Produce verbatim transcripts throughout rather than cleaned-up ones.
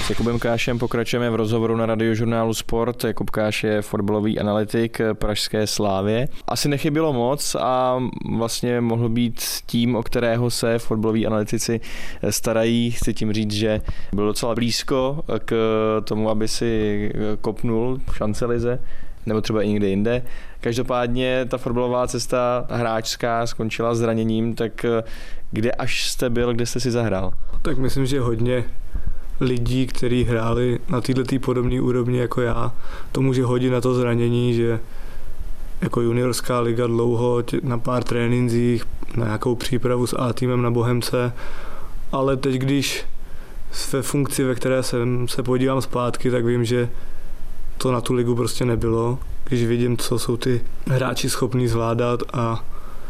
S Jakubem Kášem pokračujeme v rozhovoru na Radiožurnálu Sport. Jakub Káš je fotbalový analytik pražské Slávie. Asi nechybělo moc a vlastně mohl být tím, o kterého se fotbaloví analytici starají. Chci tím říct, že byl docela blízko k tomu, aby si kopnul v šancelize, nebo třeba i někde jinde. Každopádně ta fotbalová cesta hráčská skončila zraněním, tak kde až jste byl, kde jste si zahrál? Tak myslím, že hodně lidí, kteří hráli na této podobné úrovni jako já, to může hodit na to zranění, že jako juniorská liga dlouho na pár trénincích, na nějakou přípravu s A týmem na Bohemce, ale teď, když ve funkci, ve které jsem se podívám zpátky, tak vím, že to na tu ligu prostě nebylo. Když vidím, co jsou ty hráči schopní zvládat a,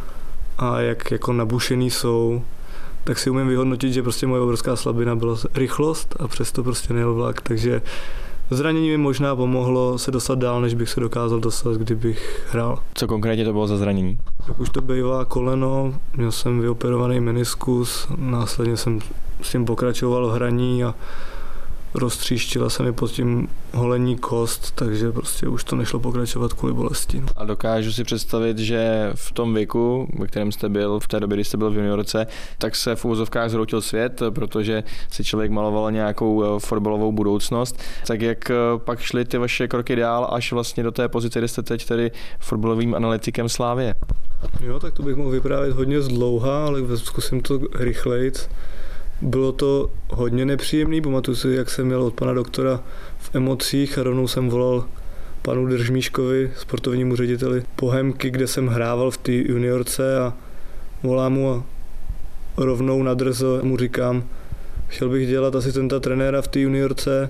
a jak jako nabušený jsou, tak si umím vyhodnotit, že prostě moje obrovská slabina byla rychlost a přesto prostě nejel vlak, takže zranění mi možná pomohlo se dostat dál, než bych se dokázal dostat, kdybych hrál. Co konkrétně to bylo za zranění? Tak už to bývá koleno, měl jsem vyoperovaný meniskus, následně jsem s tím pokračoval v hraní a roztříštila se mi pod tím holení kost, takže prostě už to nešlo pokračovat kvůli bolesti. A dokážu si představit, že v tom věku, ve kterém jste byl, v té době, kdy jste byl v juniorce, tak se v uvozovkách zhroutil svět, protože si člověk maloval nějakou fotbalovou budoucnost. Tak jak pak šly ty vaše kroky dál až vlastně do té pozice, kde jste teď tedy fotbalovým analytikem Slávie? Jo, tak to bych mohl vyprávět hodně zdlouha, ale zkusím to rychlejc. Bylo to hodně nepříjemný, pamatuju si, jak jsem měl od pana doktora v emocích a rovnou jsem volal panu Držmíškovi, sportovnímu řediteli Bohemky, kde jsem hrával v té juniorce a volám mu a rovnou nadrzo mu říkám, chtěl bych dělat asistenta trenéra v té juniorce,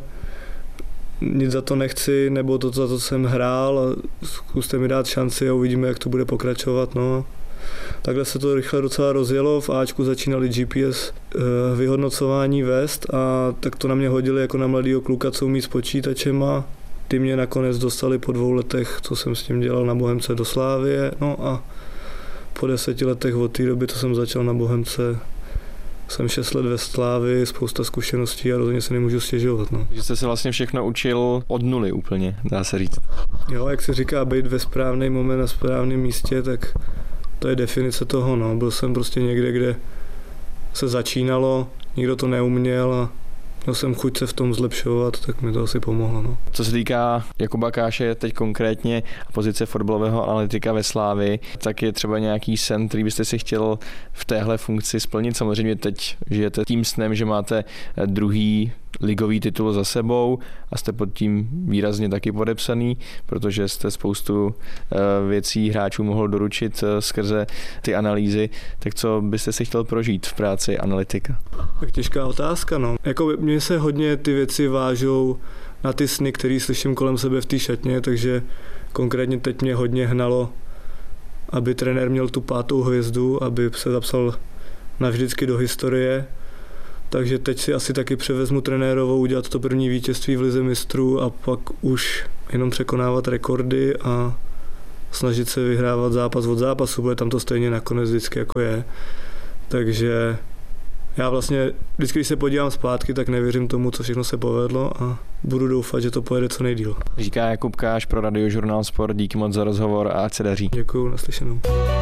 nic za to nechci, nebo to, za to jsem hrál a zkuste mi dát šanci a uvidíme, jak to bude pokračovat. No. Takhle se to rychle docela rozjelo, v Ačku začínali G P S vyhodnocování vést a tak to na mě hodili jako na mladýho kluka, co umí s počítačem a ty mě nakonec dostali po dvou letech, co jsem s tím dělal na Bohemce do Slávie, no a po deseti letech od té doby, co jsem začal na Bohemce, jsem šest let ve Slávii, spousta zkušeností a rozhodně se nemůžu stěžovat. No. Že jste se vlastně všechno učil od nuly úplně, dá se říct. Jo, jak se říká, být ve správný moment na správném místě, tak to je definice toho, no. Byl jsem prostě někde, kde se začínalo, nikdo to neuměl a měl jsem chuť se v tom zlepšovat, tak mi to asi pomohlo, no. Co se týká Jakuba Káše teď konkrétně pozice fotbalového analytika ve Slávii, tak je třeba nějaký sen, který byste si chtěl v téhle funkci splnit. Samozřejmě teď žijete tím snem, že máte druhý ligový titul za sebou a jste pod tím výrazně taky podepsaný, protože jste spoustu věcí hráčů mohl doručit skrze ty analýzy. Tak co byste si chtěl prožít v práci analytika? Tak těžká otázka, no. Jako mně se hodně ty věci vážou na ty sny, který slyším kolem sebe v té šatně, takže konkrétně teď mě hodně hnalo, aby trenér měl tu pátou hvězdu, aby se zapsal navždycky do historie. Takže teď si asi taky převezmu trenérovou, udělat to první vítězství v lize mistrů a pak už jenom překonávat rekordy a snažit se vyhrávat zápas od zápasu, bude tam to stejně nakonec vždycky jako je. Takže já vlastně vždycky, když se podívám zpátky, tak nevěřím tomu, co všechno se povedlo a budu doufat, že to pojede co nejdýl. Říká Jakub Káš pro Radiožurnál Sport, díky moc za rozhovor a ať se daří. Děkuju, naslyšenou.